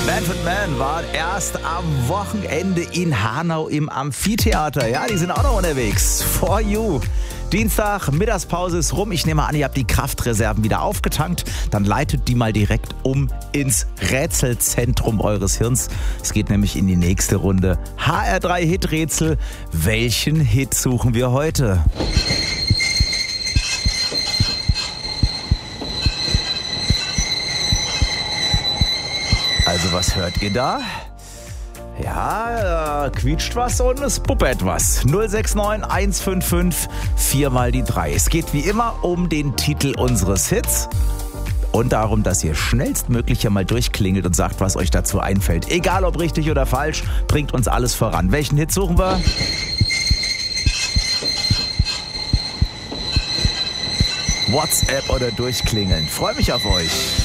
Manfred Mann war erst am Wochenende in Hanau im Amphitheater. Ja, die sind auch noch unterwegs. For You. Dienstag, Mittagspause ist rum. Ich nehme an, ihr habt die Kraftreserven wieder aufgetankt. Dann leitet die mal direkt um ins Rätselzentrum eures Hirns. Es geht nämlich in die nächste Runde. HR3 Hiträtsel. Welchen Hit suchen wir heute? Also was hört ihr da? Ja, quietscht was und es puppert was. 069 155 4 mal die 3. Es geht wie immer um den Titel unseres Hits und darum, dass ihr schnellstmöglich hier mal durchklingelt und sagt, was euch dazu einfällt. Egal ob richtig oder falsch, bringt uns alles voran. Welchen Hit suchen wir? WhatsApp oder durchklingeln. Freue mich auf euch.